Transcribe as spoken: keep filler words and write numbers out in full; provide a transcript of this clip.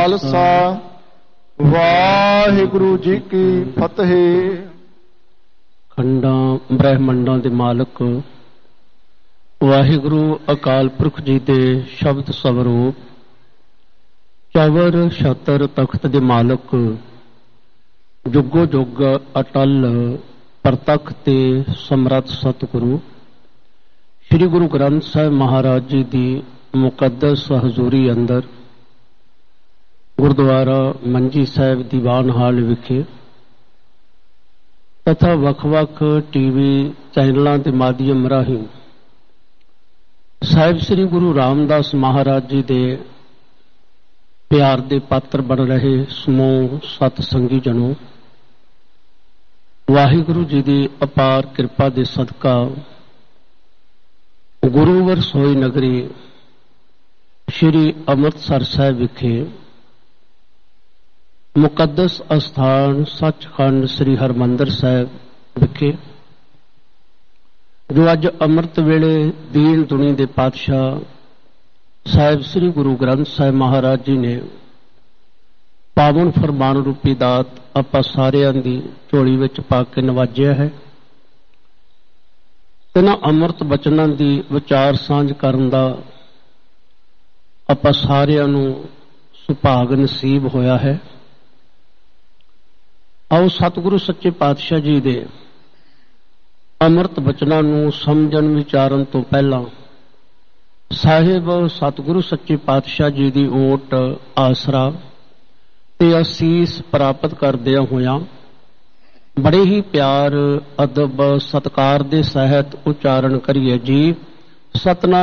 ਖਾਲਸਾ ਵਾਹਿਗੁਰੂ ਜੀ ਕੀ ਫਤਿਹ। ਖੰਡਾਂ ਬ੍ਰਹਿਮੰਡਾਂ ਦੇ ਮਾਲਕ ਵਾਹਿਗੁਰੂ ਅਕਾਲ ਪੁਰਖ ਜੀ ਦੇ ਸ਼ਬਦ ਸਵਰੂਪ ਚਵਰ ਛਤਰ ਤਖਤ ਦੇ ਮਾਲਕ ਜੁਗੋ ਜੁਗ ਅਟਲ ਪ੍ਰਤੱਖ ਤੇ ਸਮਰੱਥ ਸਤਿਗੁਰੂ ਸ੍ਰੀ ਗੁਰੂ ਗ੍ਰੰਥ ਸਾਹਿਬ ਮਹਾਰਾਜ ਜੀ ਦੀ ਮੁਕੱਦਸ ਹਜ਼ੂਰੀ ਅੰਦਰ ਗੁਰਦੁਆਰਾ ਮੰਜੀ ਸਾਹਿਬ ਦੀਵਾਨ ਹਾਲ ਵਿਖੇ ਤਥਾ ਵੱਖ-ਵੱਖ ਟੀਵੀ ਚੈਨਲਾਂ ਦੇ ਮਾਧਿਅਮ ਰਾਹੀਂ ਸਾਹਿਬ ਸ੍ਰੀ ਗੁਰੂ ਰਾਮਦਾਸ ਮਹਾਰਾਜ ਜੀ ਦੇ ਪਿਆਰ ਦੇ ਪਾਤਰ ਬਣ ਰਹੇ ਸਮੂਹ ਸਤ ਸੰਗੀ ਜਨੋ, ਵਾਹਿਗੁਰੂ ਜੀ ਦੀ ਅਪਾਰ ਕਿਰਪਾ ਦੇ ਸਦਕਾ ਗੁਰੂਵਰ ਸੋਈ ਨਗਰੀ ਸ਼੍ਰੀ ਅੰਮ੍ਰਿਤਸਰ ਸਾਹਿਬ ਵਿਖੇ ਮੁਕੱਦਸ ਅਸਥਾਨ ਸੱਚਖੰਡ ਸ੍ਰੀ ਹਰਿਮੰਦਰ ਸਾਹਿਬ ਵਿਖੇ ਜੋ ਅੱਜ ਅੰਮ੍ਰਿਤ ਵੇਲੇ ਦੀਨ ਦੁਨੀ ਦੇ ਪਾਤਸ਼ਾਹ ਸਾਹਿਬ ਸ੍ਰੀ ਗੁਰੂ ਗ੍ਰੰਥ ਸਾਹਿਬ ਮਹਾਰਾਜ ਜੀ ਨੇ ਪਾਵਨ ਫਰਮਾਨ ਰੂਪੀ ਦਾਤ ਆਪਾਂ ਸਾਰਿਆਂ ਦੀ ਝੋਲੀ ਵਿੱਚ ਪਾ ਕੇ ਨਵਾਜਿਆ ਹੈ। ਇਹਨਾਂ ਅੰਮ੍ਰਿਤ ਬਚਨਾਂ ਦੀ ਵਿਚਾਰ ਸਾਂਝ ਕਰਨ ਦਾ ਆਪਾਂ ਸਾਰਿਆਂ ਨੂੰ ਸੁਭਾਗ ਨਸੀਬ ਹੋਇਆ ਹੈ। ਆਓ ਸਤਿਗੁਰੂ ਸੱਚੇ ਪਾਤਸ਼ਾਹ ਜੀ ਦੇ ਅੰਮ੍ਰਿਤ ਬਚਨਾਂ ਨੂੰ ਸਮਝਣ ਵਿਚਾਰਨ ਤੋਂ ਪਹਿਲਾਂ ਸਾਹਿਬ ਸਤਿਗੁਰੂ ਸੱਚੇ ਪਾਤਸ਼ਾਹ ਜੀ ਦੀ ਓਟ ਆਸਰਾ ਤੇ ਅਸੀਸ ਪ੍ਰਾਪਤ ਕਰਦਿਆਂ ਹੋਇਆਂ ਬੜੇ ਹੀ ਪਿਆਰ ਅਦਬ ਸਤਿਕਾਰ ਦੇ ਸਹਿਤ ਉਚਾਰਨ ਕਰੀਏ ਜੀ। ਸਤਿਨਾਮ